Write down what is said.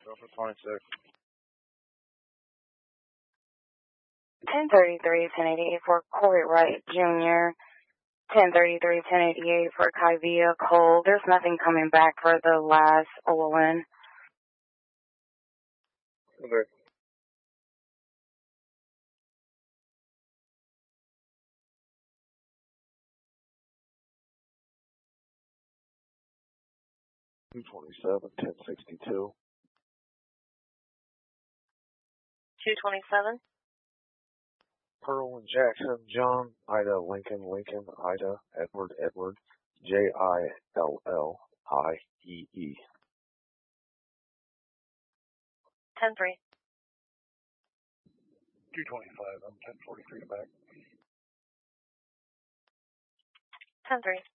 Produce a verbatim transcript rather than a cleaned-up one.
Go for twenty-six. ten thirty-three, ten eighty-eight for Corey Wright Junior ten thirty-three, ten eighty-eight for Kyvia Cole. There's nothing coming back for the last Owen. Okay. two twenty-seven, ten sixty-two. two twenty-seven. Pearl and Jackson, John, Ida, Lincoln, Lincoln, Ida, Edward, Edward, J I L L I E E. ten three. two twenty-five, I'm ten forty-three back. ten three.